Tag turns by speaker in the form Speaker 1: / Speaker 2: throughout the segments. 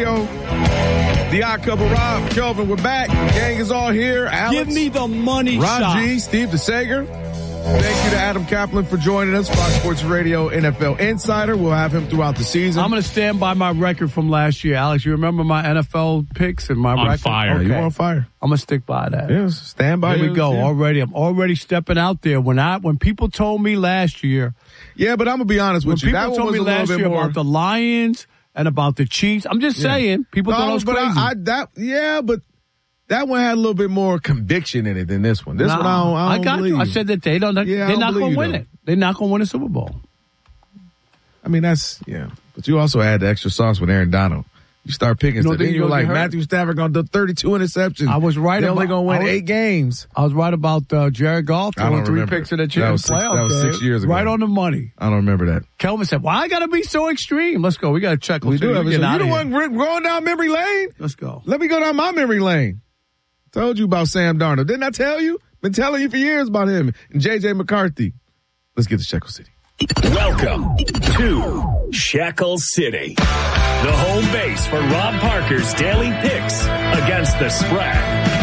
Speaker 1: Radio. The Odd Couple, Rob, Kelvin, we're back. Gang is all here. Alex,
Speaker 2: give me the money
Speaker 1: Ron
Speaker 2: shot.
Speaker 1: G, Steve DeSager. Thank you to Adam Kaplan for joining us. Fox Sports Radio NFL Insider. We'll have him throughout the season.
Speaker 2: I'm going to stand by my record from last year. Alex, you remember my NFL picks and my record?
Speaker 3: On fire.
Speaker 1: Okay. You're on fire.
Speaker 2: I'm going to stick by that.
Speaker 1: Yes, stand by.
Speaker 2: Here we go.
Speaker 1: Yeah.
Speaker 2: Already. I'm already stepping out there. When people told me last year.
Speaker 1: Yeah, but I'm going to be honest with you.
Speaker 2: People told me last year about the Lions and about the Chiefs. I'm just saying. People thought I was crazy.
Speaker 1: But that one had a little bit more conviction in it than this one. This one, I don't believe.
Speaker 2: I said that they're not going to win it. They're not going to win a Super Bowl.
Speaker 1: I mean, but you also add the extra sauce with Aaron Donald. You start picking stuff. Then you were like, Matthew Stafford going to do 32 interceptions.
Speaker 2: I was right.
Speaker 1: They're only going to win 8 games.
Speaker 2: I was right about Jared Goff throwing 3 picks in the playoff.
Speaker 1: That was 6 years ago.
Speaker 2: Right on the money.
Speaker 1: I don't remember that.
Speaker 2: Kelvin said, "Why I got to be so extreme? Let's go. We got to check.
Speaker 1: We do have it. You the one going down memory lane?
Speaker 2: Let's go.
Speaker 1: Let me go down my memory lane. Told you about Sam Darnold. Didn't I tell you? Been telling you for years about him and J.J. McCarthy. Let's get to Shekel City.
Speaker 4: Welcome to Shekel City, the home base for Rob Parker's daily picks against the spread.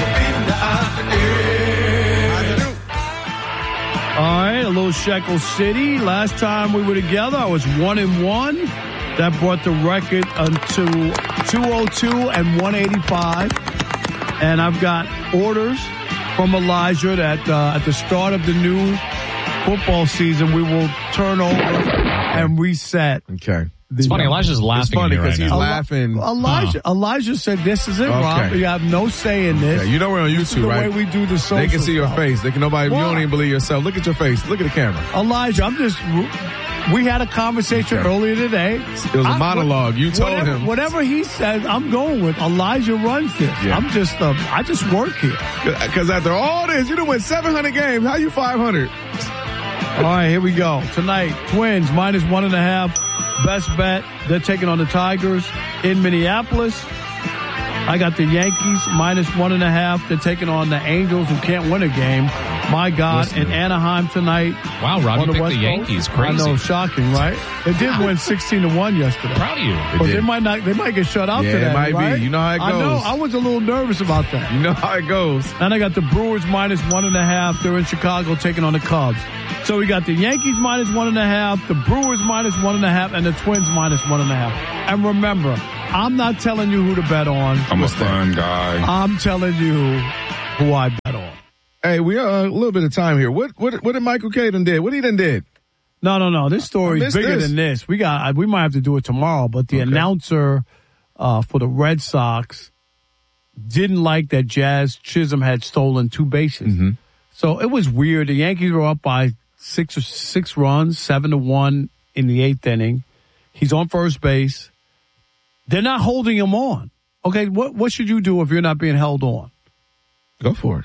Speaker 2: All right, a little Shekel City. Last time we were together, I was 1-1. That brought the record to 202 and 185. And I've got orders from Elijah that at the start of the new football season, we will turn over and reset.
Speaker 1: Okay.
Speaker 3: It's funny, Elijah's laughing at me right
Speaker 1: he's
Speaker 3: now.
Speaker 1: laughing.
Speaker 2: Elijah said, "This is it, Rob. You have no say in this."
Speaker 1: Okay. You know we're on YouTube,
Speaker 2: this is the
Speaker 1: right?
Speaker 2: way we do the social
Speaker 1: They can see your
Speaker 2: stuff.
Speaker 1: face. They can nobody. You don't even believe yourself. Look at your face. Look at the camera.
Speaker 2: Elijah, we had a conversation earlier today.
Speaker 1: It was a monologue. You told him.
Speaker 2: Whatever he says, I'm going with. Elijah runs this.
Speaker 1: Yeah.
Speaker 2: I just work here.
Speaker 1: Because after all this, you done went 700 games. How you 500?
Speaker 2: All right, here we go. Tonight, Twins minus 1.5. Best bet. They're taking on the Tigers in Minneapolis. I got the Yankees minus 1.5. They're taking on the Angels, who can't win a game. My God, in Anaheim tonight.
Speaker 3: Wow, Rob, you picked the Yankees. Crazy.
Speaker 2: I know, shocking, right? They did win 16-1 yesterday.
Speaker 3: Proud of you.
Speaker 2: But they might get shut out today.
Speaker 1: It might
Speaker 2: right?
Speaker 1: be. You know how it goes.
Speaker 2: I know. I was a little nervous about that.
Speaker 1: You know how it goes.
Speaker 2: And I got the Brewers minus 1.5. They're in Chicago taking on the Cubs. So we got the Yankees minus 1.5, the Brewers minus 1.5, and the Twins minus 1.5. And remember, I'm not telling you who to bet on.
Speaker 5: I'm a fun guy.
Speaker 2: I'm telling you who I bet on.
Speaker 1: Hey, we are a little bit of time here. What did Michael Caden did? What he done did?
Speaker 2: No. This story is bigger than this. We might have to do it tomorrow. But the announcer for the Red Sox didn't like that Jazz Chisholm had stolen 2 bases.
Speaker 1: Mm-hmm.
Speaker 2: So it was weird. The Yankees were up by 6 runs, 7-1 in the 8th inning. He's on first base. They're not holding him on. Okay, what should you do if you're not being held on?
Speaker 1: Go for it.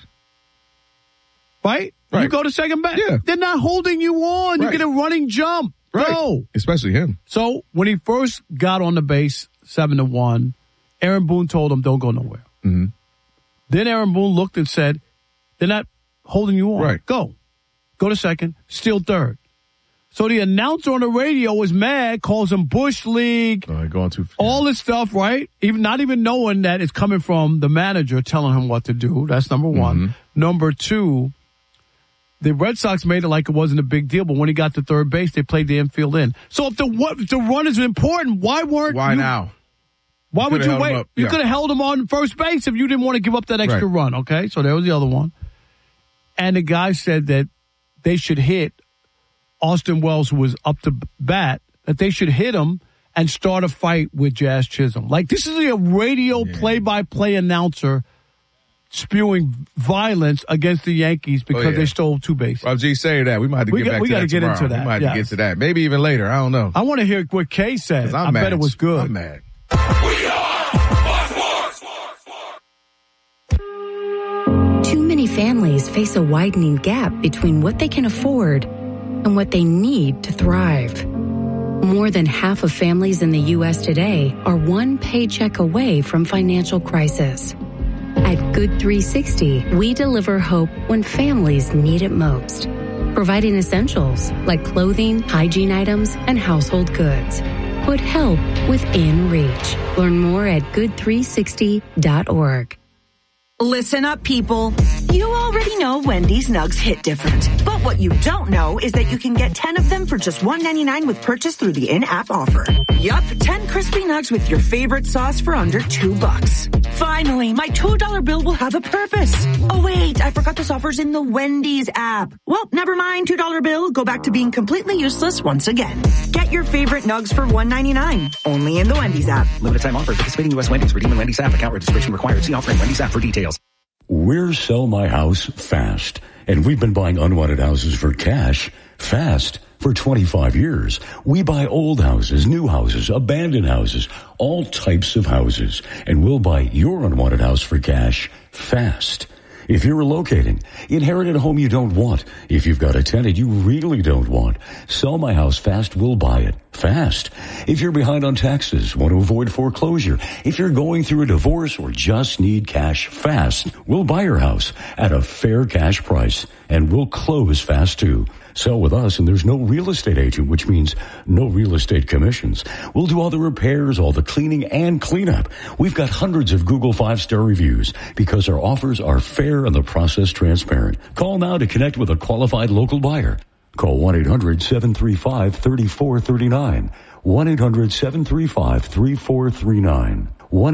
Speaker 2: Right? You go to second base.
Speaker 1: Yeah.
Speaker 2: They're not holding you on.
Speaker 1: Right.
Speaker 2: You get a running jump.
Speaker 1: Right.
Speaker 2: Go.
Speaker 1: Especially him.
Speaker 2: So when he first got on the base, 7-1, Aaron Boone told him, don't go nowhere.
Speaker 1: Mm-hmm.
Speaker 2: Then Aaron Boone looked and said, they're not holding you on.
Speaker 1: Right.
Speaker 2: Go to second, steal third. So the announcer on the radio was mad, calls him Bush League,
Speaker 1: Going too far.
Speaker 2: all this stuff, right? Not even knowing that it's coming from the manager telling him what to do. That's number one.
Speaker 1: Mm-hmm.
Speaker 2: Number two, the Red Sox made it like it wasn't a big deal, but when he got to third base, they played the infield in. So if the run is important, why
Speaker 1: now?
Speaker 2: Why would you wait? You
Speaker 1: Yeah.
Speaker 2: could have held him on first base if you didn't want to give up that extra run, okay? So there was the other one. And the guy said that they should hit Austin Wells, who was up to bat, that they should hit him and start a fight with Jazz Chisholm. Like, this is a radio play-by-play announcer spewing violence against the Yankees because they stole 2 bases.
Speaker 1: Rob G, say that. We might have to get back to that.
Speaker 2: We got to get
Speaker 1: tomorrow.
Speaker 2: into that.
Speaker 1: We might have to get to that. Maybe even later. I don't know.
Speaker 2: I want to hear what Kay said. I bet it was good.
Speaker 1: I'm mad.
Speaker 6: We are Fox Sports.
Speaker 7: Too many families face a widening gap between what they can afford and what they need to thrive. More than half of families in the U.S. today are one paycheck away from financial crisis. At Good 360, we deliver hope when families need it most, providing essentials like clothing, hygiene items, and household goods. Put help within reach. Learn more at good360.org.
Speaker 5: Listen up, people. You already know Wendy's Nugs hit different. But what you don't know is that you can get 10 of them for just $1.99 with purchase through the in-app offer. Yup, 10 crispy nugs with your favorite sauce for under $2. Finally, my $2 bill will have a purpose. Oh, wait, I forgot this offer's in the Wendy's app. Well, never mind, $2 bill. Go back to being completely useless once again. Get your favorite nugs for $1.99. Only in the Wendy's app.
Speaker 8: Limited time offer. Participating U.S. Wendy's. Redeem the Wendy's app. Account registration required. See offering Wendy's app for details.
Speaker 9: We're Sell My House Fast, and we've been buying unwanted houses for cash fast for 25 years. We buy old houses, new houses, abandoned houses, all types of houses, and we'll buy your unwanted house for cash fast. If you're relocating, inherited a home you don't want, if you've got a tenant you really don't want, Sell My House Fast will buy it fast. If you're behind on taxes, want to avoid foreclosure, if you're going through a divorce or just need cash fast, we'll buy your house at a fair cash price, and we'll close fast too. Sell with us, and there's no real estate agent, which means no real estate commissions. We'll do all the repairs, all the cleaning, and cleanup. We've got hundreds of Google 5-star reviews because our offers are fair and the process transparent. Call now to connect with a qualified local buyer. Call 1-800-735-3439. 1-800-735-3439.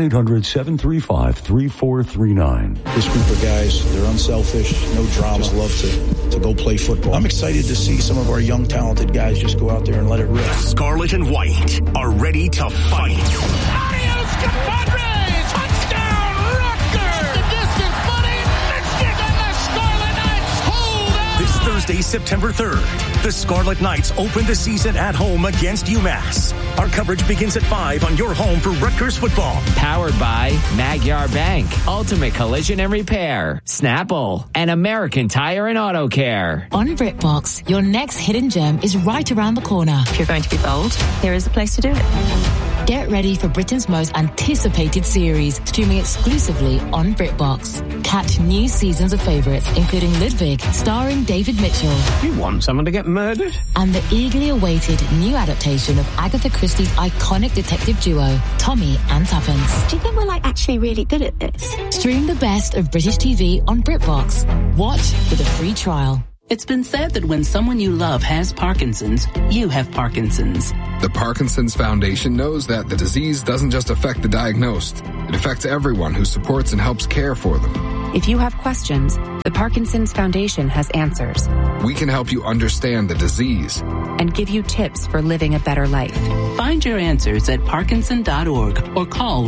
Speaker 9: 1-800-735-3439.
Speaker 10: This group of guys, they're unselfish, no drama, just love to go play football. I'm excited to see some of our young, talented guys just go out there and let it rip.
Speaker 4: Scarlet and White are ready to fight.
Speaker 6: Adios, compadre! Touchdown, Rutgers! The distance, buddy! Missed it! And the Scarlet Knights hold on!
Speaker 4: This Thursday, September 3rd, the Scarlet Knights open the season at home against UMass. Our coverage begins at 5 on your home for Rutgers football.
Speaker 11: Powered by Magyar Bank, Ultimate Collision and Repair, Snapple, and American Tire and Auto Care.
Speaker 12: On BritBox, your next hidden gem is right around the corner.
Speaker 13: If you're going to be bold, here is the place to do it.
Speaker 12: Get ready for Britain's most anticipated series, streaming exclusively on BritBox. Catch new seasons of favourites, including Ludwig, starring David Mitchell.
Speaker 14: You want someone to get murdered?
Speaker 12: And the eagerly awaited new adaptation of Agatha Christie's iconic detective duo, Tommy and Tuppence.
Speaker 13: Do you think we're actually really good at this?
Speaker 12: Stream the best of British TV on BritBox. Watch with a free trial.
Speaker 15: It's been said that when someone you love has Parkinson's, you have Parkinson's.
Speaker 16: The Parkinson's Foundation knows that the disease doesn't just affect the diagnosed. It affects everyone who supports and helps care for them.
Speaker 17: If you have questions, the Parkinson's Foundation has answers.
Speaker 16: We can help you understand the disease
Speaker 17: and give you tips for living a better life.
Speaker 15: Find your answers at Parkinson.org or call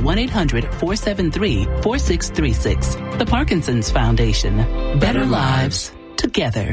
Speaker 15: 1-800-473-4636. The Parkinson's Foundation. Better lives together.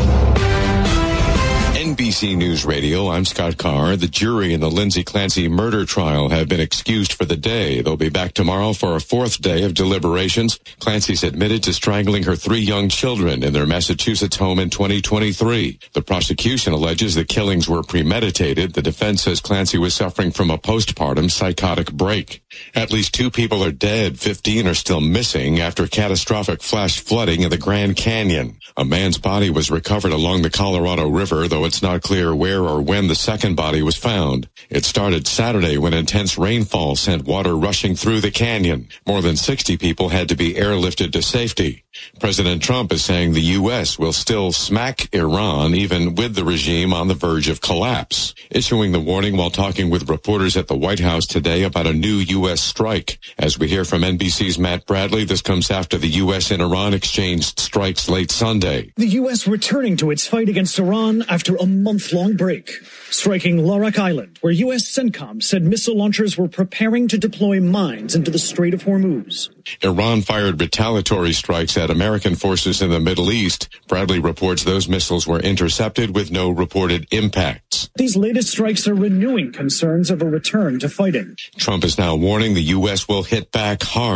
Speaker 18: NBC News Radio, I'm Scott Carr. The jury in the Lindsay Clancy murder trial have been excused for the day. They'll be back tomorrow for a fourth day of deliberations. Clancy's admitted to strangling her 3 young children in their Massachusetts home in 2023. The prosecution alleges the killings were premeditated. The defense says Clancy was suffering from a postpartum psychotic break. At least 2 people are dead. 15 are still missing after catastrophic flash flooding in the Grand Canyon. A man's body was recovered along the Colorado River, though it's not clear where or when the second body was found. It started Saturday when intense rainfall sent water rushing through the canyon. More than 60 people had to be airlifted to safety. President Trump is saying the U.S. will still smack Iran even with the regime on the verge of collapse, issuing the warning while talking with reporters at the White House today about a new U.S. strike. As we hear from NBC's Matt Bradley, this comes after the U.S. and Iran exchanged strikes late Sunday.
Speaker 19: The U.S. returning to its fight against Iran after a month-long break, striking Larak Island, where U.S. CENTCOM said missile launchers were preparing to deploy mines into the Strait of Hormuz.
Speaker 18: Iran fired retaliatory strikes at American forces in the Middle East. Bradley reports those missiles were intercepted with no reported impacts.
Speaker 19: These latest strikes are renewing concerns of a return to fighting.
Speaker 18: Trump is now warning the U.S. will hit back hard.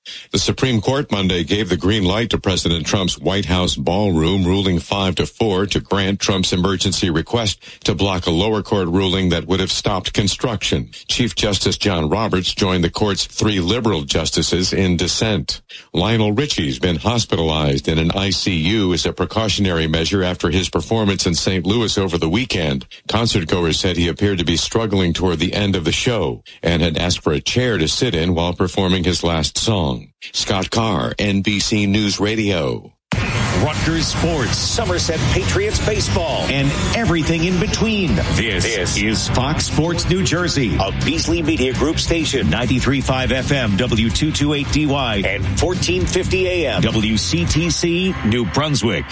Speaker 18: The Supreme Court Monday gave the green light to President Trump's White House ballroom, ruling 5-4 to grant Trump's emergency request to block a lower court ruling that would have stopped construction. Chief Justice John Roberts joined the court's 3 liberal justices in dissent. Lionel Richie's been hospitalized in an ICU as a precautionary measure after his performance in St. Louis over the weekend. Concertgoers said he appeared to be struggling toward the end of the show and had asked for a chair to sit in while performing his last song. Scott Carr, NBC News Radio.
Speaker 20: Rutgers Sports, Somerset Patriots baseball, and everything in between. This is Fox Sports New Jersey, a Beasley Media Group station, 93.5 FM, W228DY, and 1450 AM, WCTC, New Brunswick.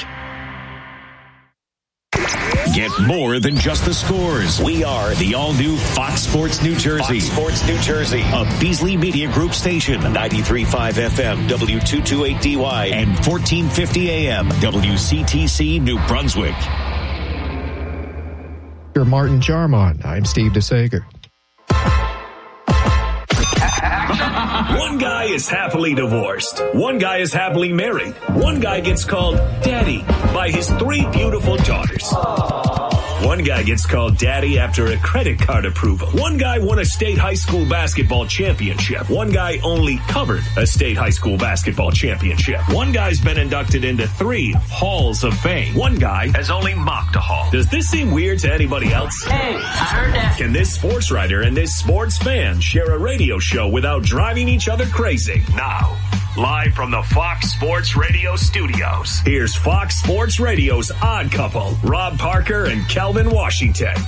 Speaker 20: Get more than just the scores. We are the all-new Fox Sports New Jersey. Fox Sports New Jersey, a Beasley Media Group station, 93.5 FM, W228DY, and 1450 AM, WCTC, New Brunswick.
Speaker 21: You're Martin Jarmon. I'm Steve DeSager.
Speaker 4: One guy is happily divorced. One guy is happily married. One guy gets called daddy by his 3 beautiful daughters. One guy gets called daddy after a credit card approval. One guy won a state high school basketball championship. One guy only covered a state high school basketball championship. One guy's been inducted into 3 halls of fame. One guy has only mocked a hall. Does this seem weird to anybody else?
Speaker 6: Hey, I heard that.
Speaker 4: Can this sports writer and this sports fan share a radio show without driving each other crazy? Now, live from the Fox Sports Radio studios, here's Fox Sports Radio's Odd Couple, Rob Parker and Calvin Washington.
Speaker 2: All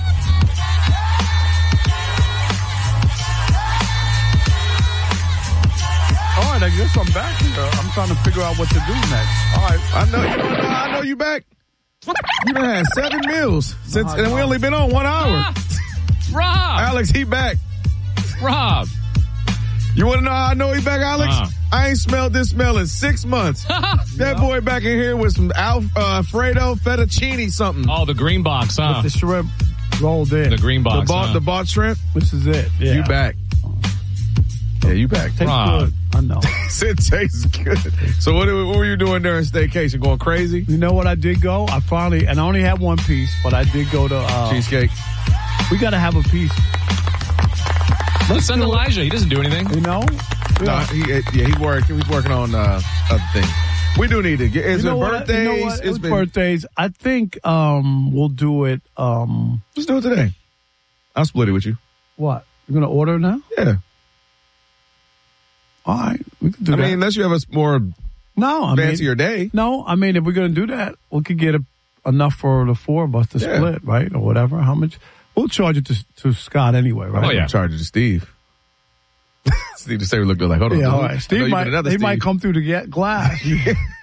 Speaker 2: right, I guess I'm back here. I'm trying to figure out what to do next. All right,
Speaker 1: I know you back. You done had 7 meals since, and we only been on 1 hour.
Speaker 3: Rob,
Speaker 1: Alex, he back.
Speaker 3: Rob,
Speaker 1: you want to know how I know he back, Alex? I ain't smelled this smell in 6 months. That boy back in here with some Alfredo fettuccine something.
Speaker 3: Oh, the green box, huh?
Speaker 2: With the shrimp rolled in.
Speaker 3: The green box,
Speaker 1: the bought shrimp.
Speaker 2: This is it. Yeah.
Speaker 1: You back. Yeah, you back.
Speaker 2: Tastes good. I know.
Speaker 1: It tastes good. So what were you doing during staycation? Going crazy?
Speaker 2: You know what I did go? I only had 1 piece, but I did go to
Speaker 1: cheesecake.
Speaker 2: We got to have a piece.
Speaker 3: Let's send Elijah. He doesn't do anything.
Speaker 2: You know?
Speaker 1: No, he's working on other things. We do need to get. It's birthdays.
Speaker 2: It's birthdays. I think we'll do it.
Speaker 1: Let's do it today. I'll split it with you.
Speaker 2: What? You're gonna order now?
Speaker 1: Yeah.
Speaker 2: All right, we can do that.
Speaker 1: I mean, unless you have a more fancier day.
Speaker 2: No, I mean, if we're gonna do that, we could get enough for the 4 of us to split, right, or whatever. How much? We'll charge it to Scott anyway, right?
Speaker 1: Oh yeah, charge it to Steve. Steve DeSager looked good. Like, hold on.
Speaker 2: Yeah, all right. Steve might come through to get glass.